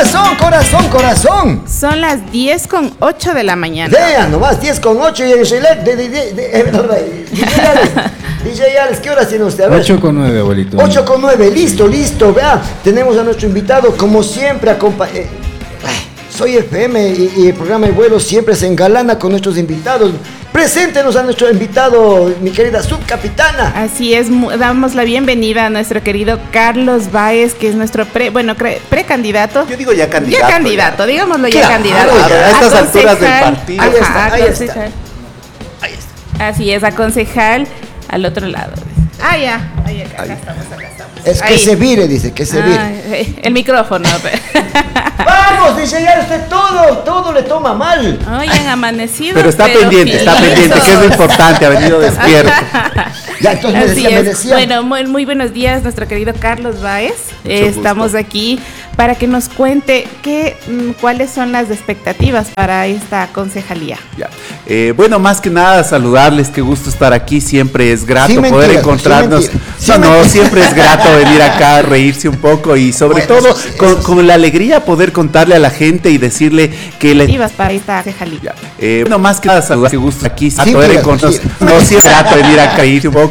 Corazón. Son las 10:08 de la mañana. Vean, nomás 10:08 y el DJ Alex, ¿qué horas tiene usted? 8:09, abuelito. 8:09, listo, vea. Tenemos a nuestro invitado, como siempre, Soy FM y el programa de vuelo siempre se engalana con nuestros invitados. Preséntenos a nuestro invitado, mi querida subcapitana. Así es, damos la bienvenida a nuestro querido Carlos Báez, que es nuestro precandidato. Yo digo ya candidato. Ya candidato, digámoslo ya Claro, candidato. A estas alturas del partido. Ahí está. Así es, a concejal al otro lado. Acá estamos. Es que se vire, dice, que se vire. El micrófono. Vamos, DJ Alex, usted todo le toma mal. Hoy han amanecido. Pero está pendiente, que es lo importante, ha venido despierto. Ya, entonces me decía. Bueno, muy buenos días, nuestro querido Carlos Báez. Estamos aquí para que nos cuente cuáles son las expectativas para esta concejalía. Ya. Bueno, más que nada saludarles, qué gusto estar aquí, siempre es grato poder encontrarnos. Siempre es grato venir acá, reírse un poco y sobre todo con la alegría poder contarle a la gente y decirle que para esta concejalía. Bueno, más que nada saludarles, qué gusto aquí poder encontrarnos. Siempre es grato venir acá, reírse un poco